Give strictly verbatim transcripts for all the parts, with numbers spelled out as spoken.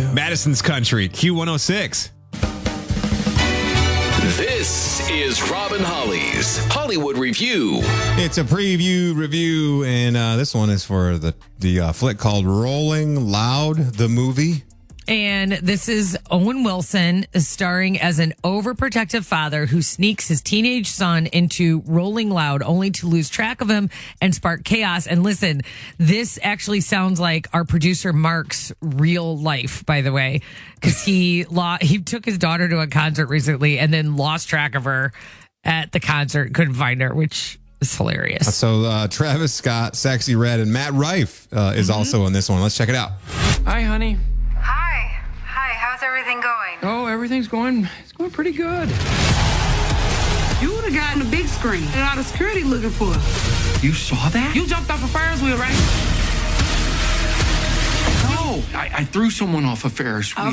Madison's Country, Q one oh six. This is Robin Holly's Hollywood Review. It's a preview review, and uh, this one is for the, the uh, flick called Rolling Loud, the movie. And this is Owen Wilson starring as an overprotective father who sneaks his teenage son into Rolling Loud only to lose track of him and spark chaos. And listen, this actually sounds like our producer Mark's real life, by the way, because he lo- he took his daughter to a concert recently and then lost track of her at the concert, couldn't find her, which is hilarious. So uh, Travis Scott, Sexy Red, and Matt Rife uh, is mm-hmm. also in this one. Let's check it out. Hi, honey. Hi. Hi, how's everything going? Oh, everything's going, it's going pretty good. You would have gotten a big screen and all the security looking for. You saw that? You jumped off a Ferris wheel, right? No, I, I threw someone off a Ferris wheel. Okay.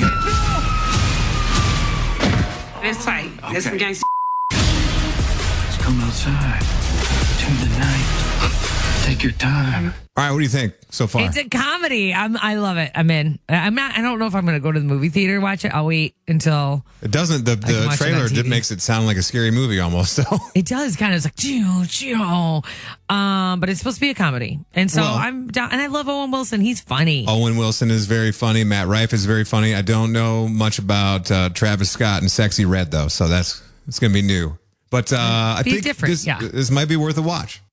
It's tight. Okay. It's some gangsta. Let's come outside. Turn the night. Take your time. All right, what do you think so far? It's a comedy. I'm, I love it. I'm in. I'm not. I don't know if I'm going to go to the movie theater and watch it. I'll wait until it doesn't. The, the trailer did makes it sound like a scary movie almost. So it does kind of. It's like choo choo. Um, but it's supposed to be a comedy, and so well, I'm down. And I love Owen Wilson. He's funny. Owen Wilson is very funny. Matt Rife is very funny. I don't know much about uh, Travis Scott and Sexy Red though, so that's it's going to be new. But uh, I think different. this Yeah. this might be worth a watch.